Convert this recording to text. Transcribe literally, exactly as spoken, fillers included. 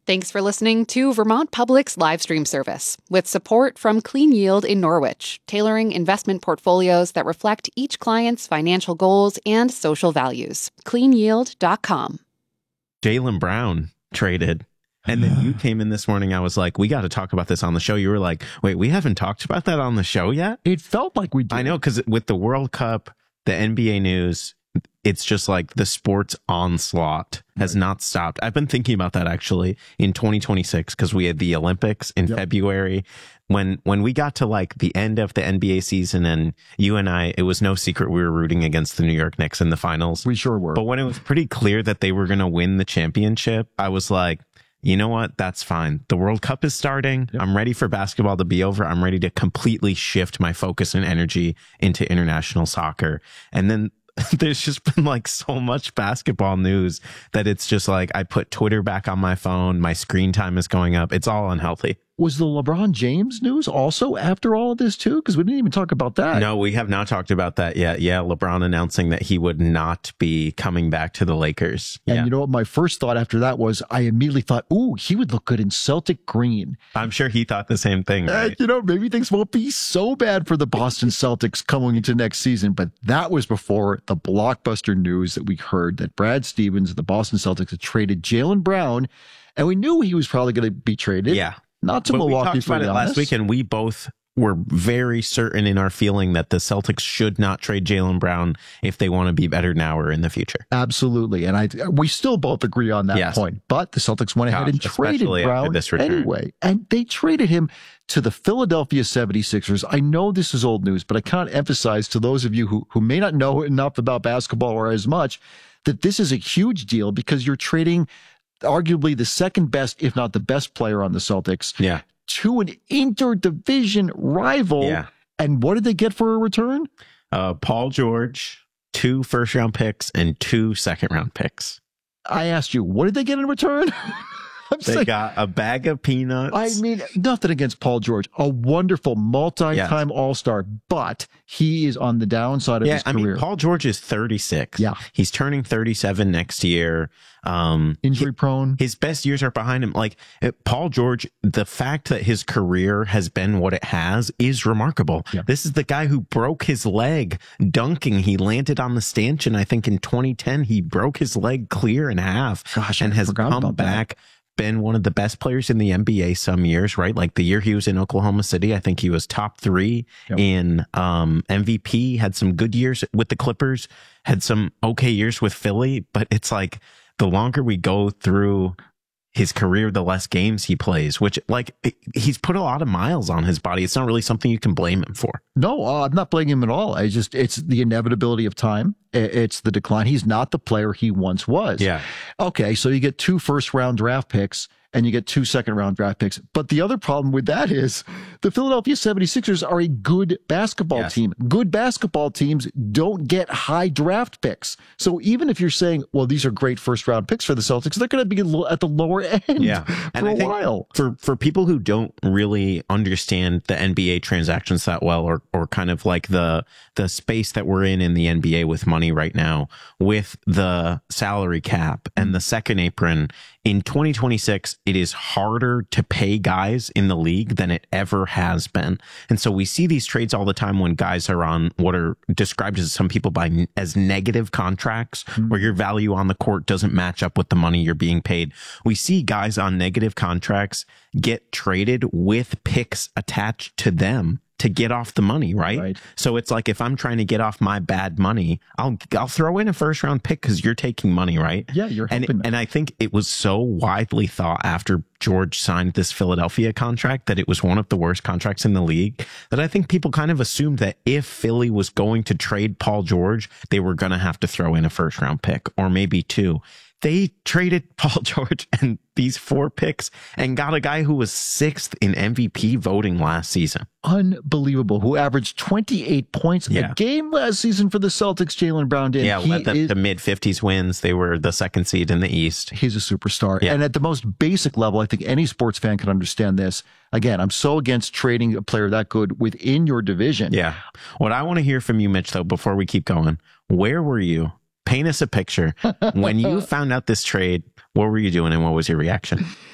Thanks for listening to Vermont Public's live stream service with support from Clean Yield in Norwich, tailoring investment portfolios that reflect each client's financial goals and social values. clean yield dot com. Jaylen Brown traded. And then you came in this morning. I was like, we got to talk about this on the show. You were like, wait, we haven't talked about that on the show yet? It felt like we did. I know, because with the World Cup, the N B A news, it's just like the sports onslaught has not stopped. I've been thinking about that actually in twenty twenty-six because we had the Olympics in yep. February. When when we got to like the end of the N B A season, and you and I, it was no secret we were rooting against the New York Knicks in the finals. We sure were. But when it was pretty clear that they were going to win the championship, I was like, you know what? That's fine. The World Cup is starting. Yep. I'm ready for basketball to be over. I'm ready to completely shift my focus and energy into international soccer. And then there's just been like so much basketball news that it's just like I put Twitter back on my phone. My screen time is going up. It's all unhealthy. Was the LeBron James news also after all of this too? Because we didn't even talk about that. No, we have not talked about that yet. Yeah, LeBron announcing that he would not be coming back to the Lakers. And yeah. you know what? My first thought after that was I immediately thought, ooh, he would look good in Celtic green. I'm sure he thought the same thing. Right? Uh, you know, maybe things won't be so bad for the Boston Celtics coming into next season. But that was before the blockbuster news that we heard that Brad Stevens of the Boston Celtics had traded Jaylen Brown. And we knew he was probably going to be traded. Yeah. Not to but Milwaukee, we talked about it honest. last week, and we both were very certain in our feeling that the Celtics should not trade Jaylen Brown if they want to be better now or in the future. Absolutely, and I we still both agree on that yes. point. But the Celtics went Gosh, ahead and traded Brown this anyway, and they traded him to the Philadelphia seventy-sixers. I know this is old news, but I can't emphasize to those of you who who may not know enough about basketball or as much that this is a huge deal because you're trading arguably the second best, if not the best player on the Celtics, yeah. to an interdivision rival. Yeah. And what did they get for a return? Uh, Paul George, two first round picks and two second round picks. I asked you, what did they get in return? I'm they saying, got a bag of peanuts. I mean, nothing against Paul George, a wonderful multi-time yes. All-Star, but he is on the downside of yeah, his I career. Mean, Paul George is thirty-six. Yeah. He's turning thirty-seven next year. Um, Injury prone. His best years are behind him. Like it, Paul George, the fact that his career has been what it has is remarkable. Yeah. This is the guy who broke his leg dunking. He landed on the stanchion. I think in twenty ten, he broke his leg clear in half. Gosh, and I has forgot come about back. That. Been one of the best players in the N B A some years, right? Like the year he was in Oklahoma City, I think he was top three yep. in um, M V P, had some good years with the Clippers, had some okay years with Philly, but it's like the longer we go through his career, the less games he plays, which like he's put a lot of miles on his body. It's not really something you can blame him for. No, uh, I'm not blaming him at all. I just, it's the inevitability of time. It's the decline. He's not the player he once was. Yeah. Okay. So you get two first round draft picks and you get two second round draft picks. But the other problem with that is the Philadelphia seventy-sixers are a good basketball yes. team. Good basketball teams don't get high draft picks. So even if you're saying, well, these are great first round picks for the Celtics, they're going to be at the lower end yeah. for and a I think while. For, for people who don't really understand the N B A transactions that well, or, or kind of like the, the space that we're in in the N B A with money right now, with the salary cap and the second apron, in twenty twenty-six, it is harder to pay guys in the league than it ever has been. And so we see these trades all the time when guys are on what are described as some people by as negative contracts, mm-hmm. where your value on the court doesn't match up with the money you're being paid. We see guys on negative contracts get traded with picks attached to them to get off the money, right? right? So it's like if I'm trying to get off my bad money, I'll I'll throw in a first round pick because you're taking money, right? Yeah, you're and helping them. And I think it was so widely thought after George signed this Philadelphia contract that it was one of the worst contracts in the league, that I think people kind of assumed that if Philly was going to trade Paul George, they were going to have to throw in a first round pick or maybe two. They traded Paul George and these four picks and got a guy who was sixth in M V P voting last season. Unbelievable. Who averaged twenty-eight points yeah. a game last season for the Celtics. Jaylen Brown did. Yeah, he led them is, to mid fifties wins. They were the second seed in the East. He's a superstar. Yeah. And at the most basic level, I think any sports fan can understand this. Again, I'm so against trading a player that good within your division. Yeah. What I want to hear from you, Mitch, though, before we keep going, where were you? Paint us a picture. When you found out this trade, what were you doing and what was your reaction?